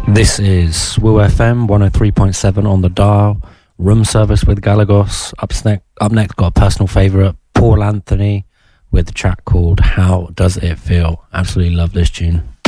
This is Woo FM 103.7 on the dial. Room service with Galagos. Up next, got a personal favourite, Paul Anthony, with a track called How Does It Feel. Absolutely love this tune.